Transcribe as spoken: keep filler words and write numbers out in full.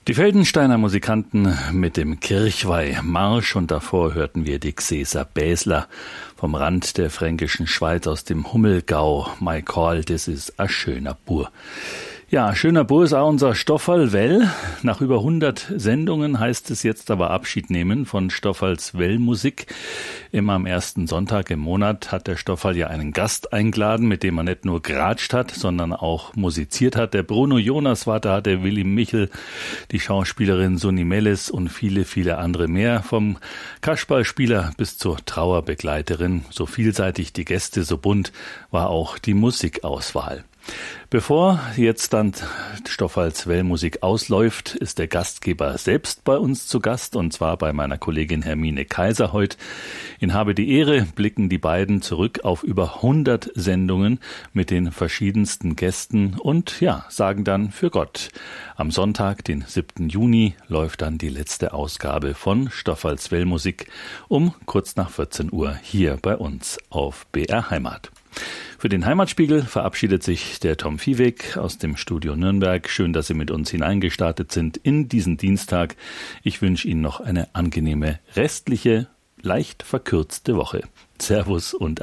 Die Feldensteiner Musikanten mit dem Kirchweih-Marsch und davor hörten wir die Xeser Bäsler vom Rand der fränkischen Schweiz aus dem Hummelgau. My Call, das ist a schöner Bur. Ja, schöner Bur ist auch unser Stofferl Well. Nach über hundert Sendungen heißt es jetzt aber Abschied nehmen von Stofferls Well-Musik. Immer am ersten Sonntag im Monat hat der Stofferl ja einen Gast eingeladen, mit dem er nicht nur geratscht hat, sondern auch musiziert hat. Der Bruno Jonas war da, der Willi Michel, die Schauspielerin Sunni Melles und viele, viele andere mehr. Vom Kasperlspieler bis zur Trauerbegleiterin. So vielseitig die Gäste, so bunt war auch die Musikauswahl. Bevor jetzt dann Stofferls Well-Musik ausläuft, ist der Gastgeber selbst bei uns zu Gast, und zwar bei meiner Kollegin Hermine Kaiser heute. In Habe die Ehre blicken die beiden zurück auf über hundert Sendungen mit den verschiedensten Gästen und ja, sagen dann für Gott. Am Sonntag, den siebten Juni, läuft dann die letzte Ausgabe von Stofferls Well-Musik um kurz nach vierzehn Uhr hier bei uns auf B R Heimat. Für den Heimatspiegel verabschiedet sich der Tom Viehweg aus dem Studio Nürnberg. Schön, dass Sie mit uns hineingestartet sind in diesen Dienstag. Ich wünsche Ihnen noch eine angenehme restliche, leicht verkürzte Woche. Servus und